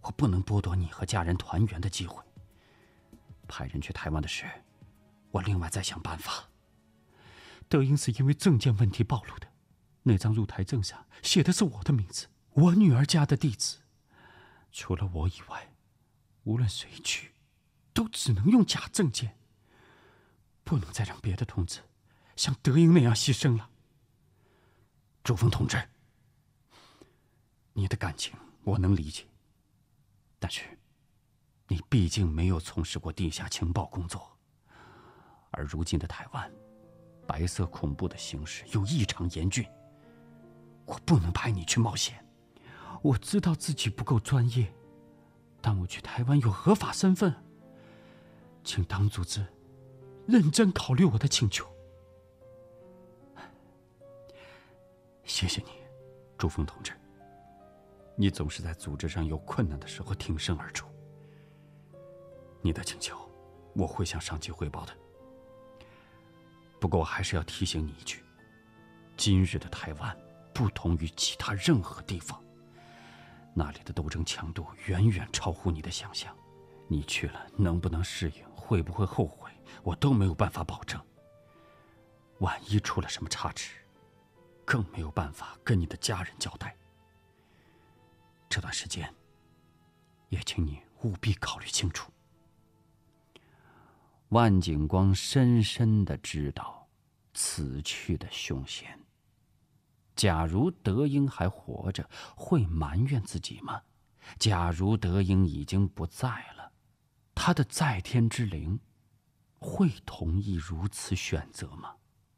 我不能剥夺你和家人团圆的机会。派人去台湾的事，我另外再想办法。德英是因为证件问题暴露的，那张入台证上写的是我的名字，我女儿家的地址。除了我以外，无论谁去，都只能用假证件，不能再让别的同志像德英那样牺牲了。朱峰同志，你的感情我能理解，但是你毕竟没有从事过地下情报工作，而如今的台湾，白色恐怖的形势又异常严峻，我不能派你去冒险。我知道自己不够专业，但我去台湾有合法身份，请党组织认真考虑我的请求。谢谢你，朱峰同志，你总是在组织上有困难的时候挺身而出。你的请求，我会向上级汇报的。不过我还是要提醒你一句，今日的台湾不同于其他任何地方，那里的斗争强度远远超乎你的想象。你去了能不能适应，会不会后悔，我都没有办法保证。万一出了什么差池，更没有办法跟你的家人交代。这段时间，也请你务必考虑清楚。万景光深深地知道此去的凶险。假如德英还活着，会埋怨自己吗？假如德英已经不在了，他的在天之灵会同意如此选择吗？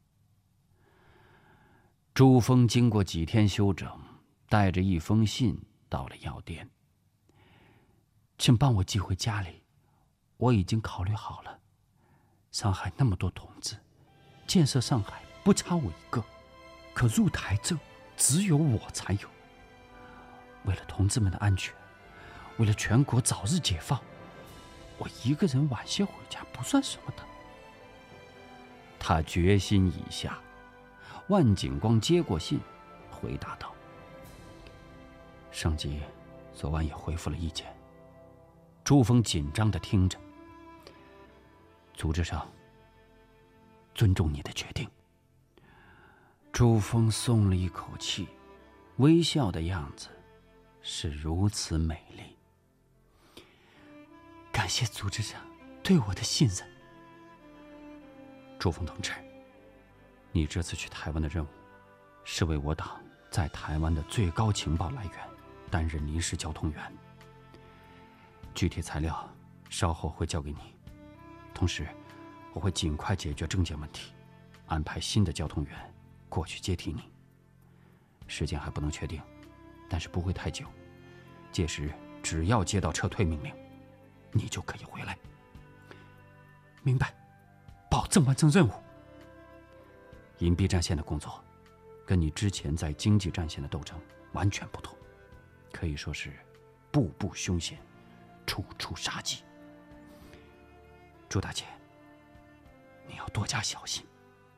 朱峰经过几天休整，带着一封信到了药店。请帮我寄回家里，我已经考虑好了。上海那么多同志，建设上海不差我一个，可入台证只有我才有。为了同志们的安全，为了全国早日解放，我一个人晚些回家不算什么的。他决心已下。万景光接过信，回答道：上级昨晚也回复了意见。朱峰紧张地听着。组织上尊重你的决定。朱峰松了一口气，微笑的样子是如此美丽。感谢组织上对我的信任。朱峰同志，你这次去台湾的任务，是为我党在台湾的最高情报来源，担任临时交通员。具体材料稍后会交给你，同时我会尽快解决证件问题，安排新的交通员过去接替你。时间还不能确定，但是不会太久。届时只要接到撤退命令，你就可以回来。明白，保证完成任务。隐蔽战线的工作，跟你之前在经济战线的斗争完全不同，可以说是步步凶险，处处杀机。朱大姐，你要多加小心。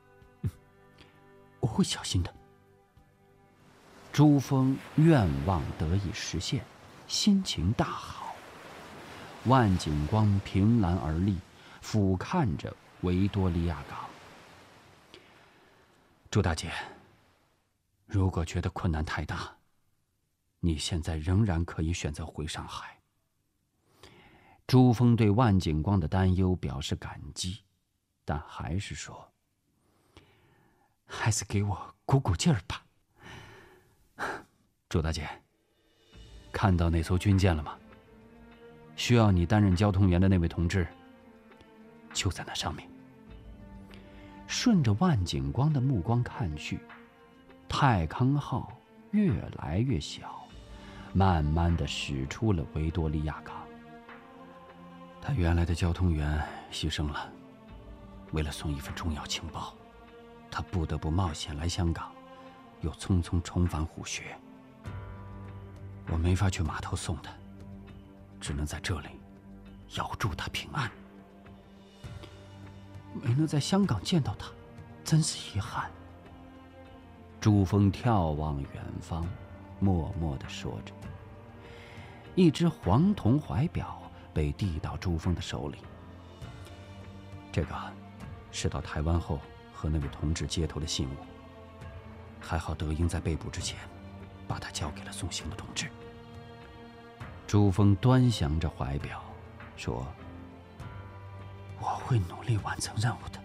我会小心的。朱峰愿望得以实现，心情大好。万景光凭栏而立，俯瞰着维多利亚港。朱大姐，如果觉得困难太大，你现在仍然可以选择回上海。朱峰对万景光的担忧表示感激，但还是说：还是给我鼓鼓劲儿吧。朱大姐，看到那艘军舰了吗？需要你担任交通员的那位同志，就在那上面。顺着万景光的目光看去，泰康号越来越小，慢慢地驶出了维多利亚港。他原来的交通员牺牲了，为了送一份重要情报，他不得不冒险来香港，又匆匆重返虎穴。我没法去码头送他，只能在这里遥祝他平安。没能在香港见到他，真是遗憾。朱峰眺望远方，默默地说着。 一只黄铜怀表被递到朱峰的手里。这个是到台湾后和那位同志接头的信物，还好德英在被捕之前把它交给了送行的同志。朱峰端详着怀表说：“我会努力完成任务的。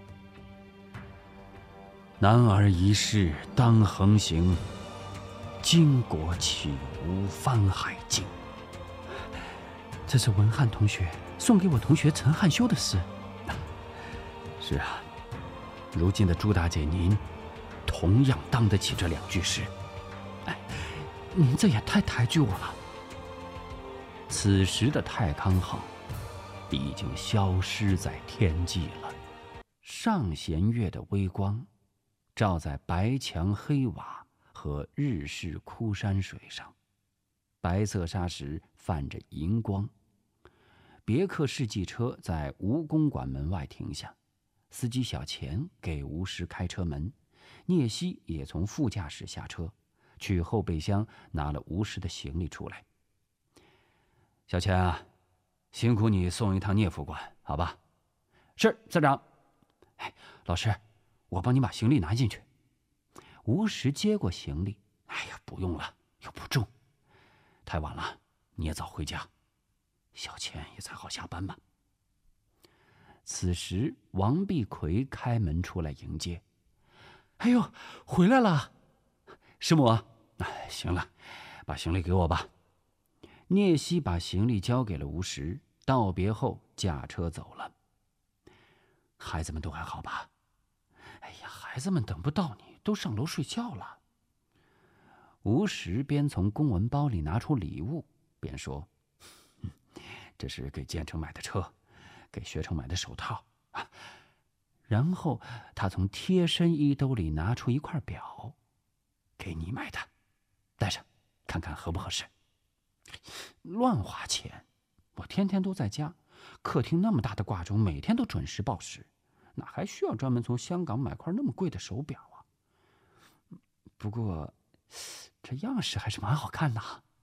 男儿一世当横行，巾帼岂无番海境。”这是文翰同学送给我同学陈汉修的诗。是啊，如今的朱大姐您同样当得起这2句诗。您这也太抬举我了。此时的太康号已经消失在天际了，上弦月的微光照在白墙黑瓦和日式枯山水上，白色砂石泛着银光。别克世纪车在吴公馆门外停下，司机小钱给吴石开车门，聂西也从副驾驶下车，去后备箱拿了吴石的行李出来。小钱啊，辛苦你送一趟聂副官，好吧？是，司长。老师，我帮你把行李拿进去。吴石接过行李，不用了，又不重。太晚了，你也早回家。小钱也才好下班吧。此时王碧奎开门出来迎接。回来了。师母，行了，把行李给我吧。聂西把行李交给了吴石，道别后驾车走了。孩子们都还好吧？孩子们等不到你，都上楼睡觉了。吴石边从公文包里拿出礼物，边说：“这是给建成买的车，给学成买的手套。”然后他从贴身衣兜里拿出一块表，给你买的，戴上，看看合不合适。乱花钱，我天天都在家，客厅那么大的挂钟，每天都准时报时，哪还需要专门从香港买块那么贵的手表啊？不过，这样式还是蛮好看的。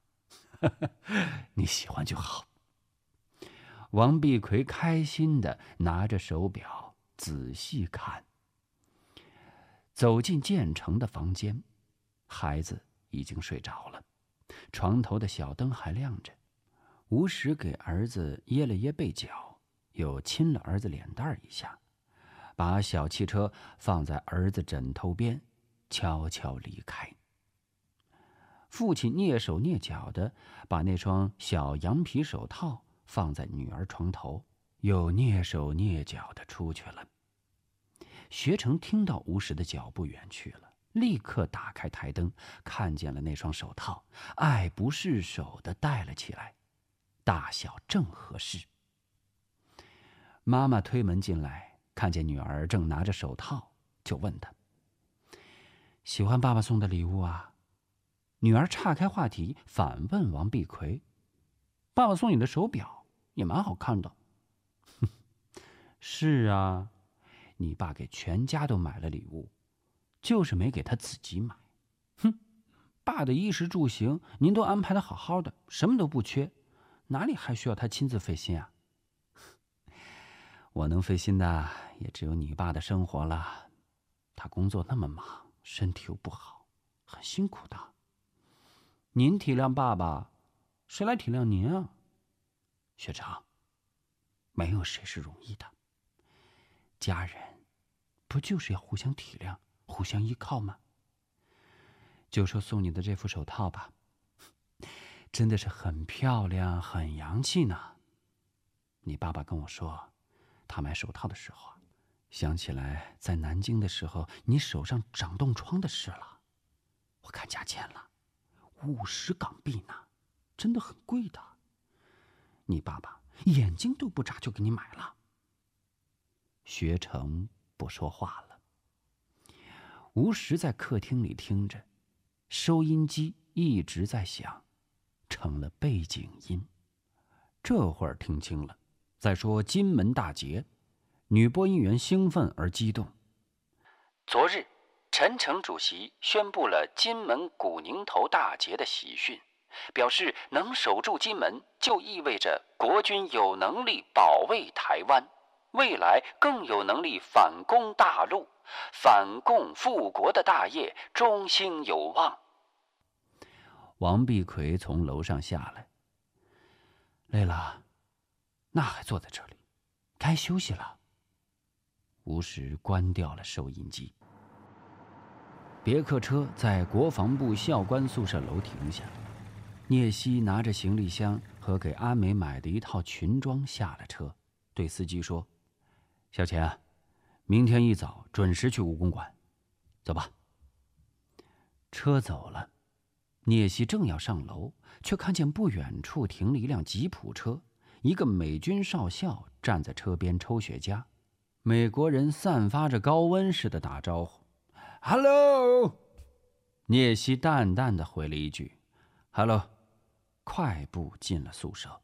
你喜欢就好。王碧奎开心地拿着手表仔细看。走进建成的房间，孩子已经睡着了，床头的小灯还亮着。吴石给儿子掖了掖被角，又亲了儿子脸蛋一下，把小汽车放在儿子枕头边，悄悄离开。父亲蹑手蹑脚地把那双小羊皮手套放在女儿床头，又蹑手蹑脚地出去了。学成听到吴石的脚步远去了，立刻打开台灯，看见了那双手套，爱不释手地戴了起来，大小正合适。妈妈推门进来，看见女儿正拿着手套，就问她：“喜欢爸爸送的礼物啊？”女儿岔开话题，反问王碧奎：“爸爸送你的手表也蛮好看的。”“是啊，你爸给全家都买了礼物，就是没给他自己买。爸的衣食住行您都安排得好好的，什么都不缺，哪里还需要他亲自费心啊？”“我能费心的也只有你爸的生活了，他工作那么忙，身体又不好，很辛苦的。您体谅爸爸，谁来体谅您啊？学长，没有谁是容易的，家人不就是要互相体谅，互相依靠吗？就说送你的这副手套吧，真的是很漂亮，很洋气呢。你爸爸跟我说，他买手套的时候想起来在南京的时候你手上长冻疮的事了。我看价钱了，50港币呢，真的很贵的。你爸爸眼睛都不眨就给你买了。”学成不说话了。吴石在客厅里听着，收音机一直在响，成了背景音。这会儿听清了，在说金门大捷。女播音员兴奋而激动：“昨日陈诚主席宣布了金门古宁头大捷的喜讯， 表示能守住金门，就意味着国军有能力保卫台湾，未来更有能力反攻大陆，反共复国的大业中兴有望。王必奎从楼上下来，累了，那还坐在这里，该休息了。吴石关掉了收音机。别克车在国防部校官宿舍楼停下，聂西拿着行李箱和给阿美买的一套裙装下了车，对司机说：“小钱，明天一早准时去武公馆，走吧。”车走了，聂西正要上楼，却看见不远处停了一辆吉普车，一个美军少校站在车边抽雪茄。美国人散发着高温似的打招呼 ：“Hello。”聂西淡淡的回了一句 ：“Hello。”快步进了宿舍。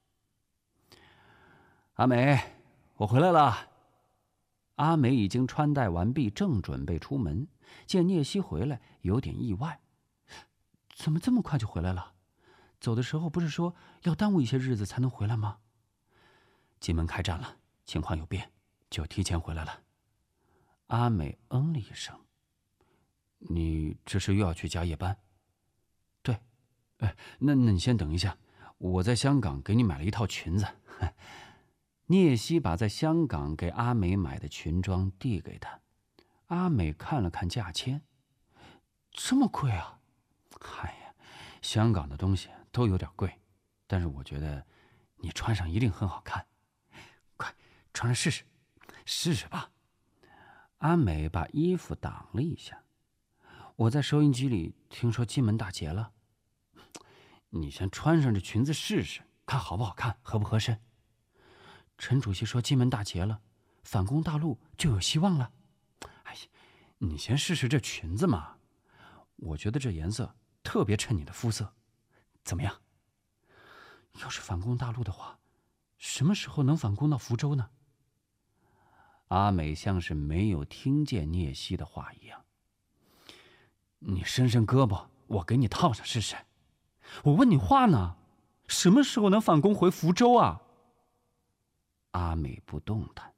阿美，我回来了。阿美已经穿戴完毕，正准备出门，见聂西回来，有点意外。怎么这么快就回来了？走的时候不是说要耽误一些日子才能回来吗？金门开战了，情况有变，就提前回来了。阿美嗯了一声。你这是又要去加夜班？对。那你先等一下，我在香港给你买了一套裙子。聂西把在香港给阿美买的裙装递给他。阿美看了看价钱，这么贵啊？哎呀，香港的东西都有点贵，但是我觉得你穿上一定很好看。快，穿来试试，试试吧。阿美把衣服挡了一下。我在收音机里听说金门大捷了。你先穿上这裙子试试，看好不好看，合不合身。陈主席说金门大捷了，反攻大陆就有希望了。哎呀，你先试试这裙子嘛，我觉得这颜色特别衬你的肤色，怎么样？要是反攻大陆的话，什么时候能反攻到福州呢？阿美像是没有听见聂西的话一样。你伸伸胳膊，我给你套上试试。我问你话呢，什么时候能反攻回福州啊？阿美不动弹。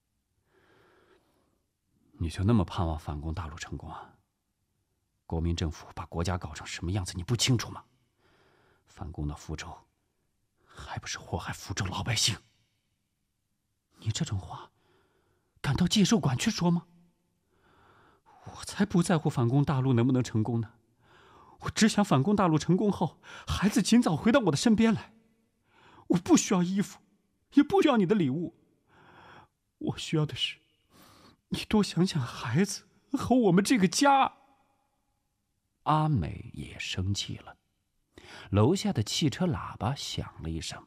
你就那么盼望反攻大陆成功啊？国民政府把国家搞成什么样子，你不清楚吗？反攻到福州，还不是祸害福州老百姓？你这种话，敢到介寿馆去说吗？我才不在乎反攻大陆能不能成功呢。我只想反攻大陆成功后，孩子尽早回到我的身边来。我不需要衣服，也不需要你的礼物，我需要的是你多想想孩子和我们这个家。阿美也生气了。楼下的汽车喇叭响了一声。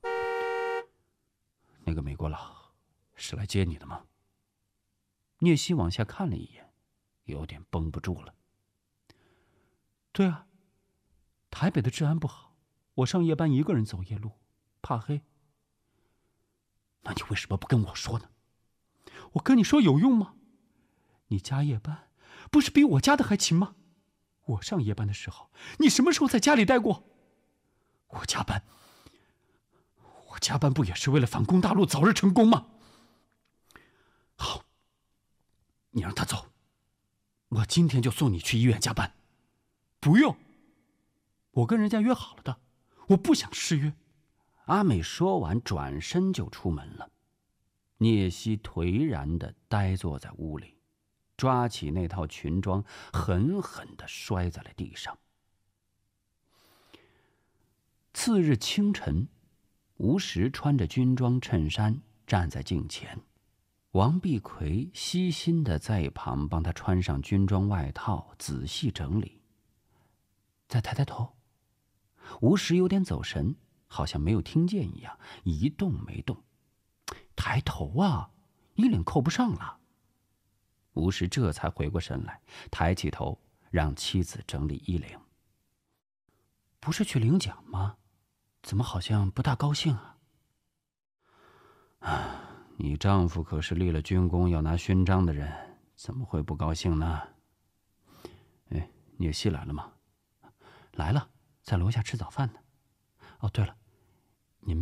那个美国佬是来接你的吗？聂西往下看了一眼，有点绷不住了。对啊，台北的治安不好，我上夜班一个人走夜路，怕黑。那你为什么不跟我说呢？我跟你说有用吗？你加夜班不是比我加的还勤吗？我上夜班的时候，你什么时候在家里待过？我加班不也是为了反攻大陆早日成功吗？好，你让他走，我今天就送你去医院加班。不用，我跟人家约好了的，我不想失约。阿美说完转身就出门了。聂西颓然地呆坐在屋里，抓起那套裙装狠狠地摔在了地上。次日清晨，吴石穿着军装衬衫站在镜前，王必奎悉心地在一旁帮他穿上军装外套，仔细整理。再抬抬头，吴石有点走神，好像没有听见一样，一动没动。抬头啊，衣领扣不上了。吴石这才回过神来，抬起头让妻子整理衣领。不是去领奖吗？怎么好像不大高兴啊？你丈夫可是立了军功要拿勋章的人，怎么会不高兴呢？哎，聂西来了吗？来了， 在楼下吃早饭呢。哦，对了，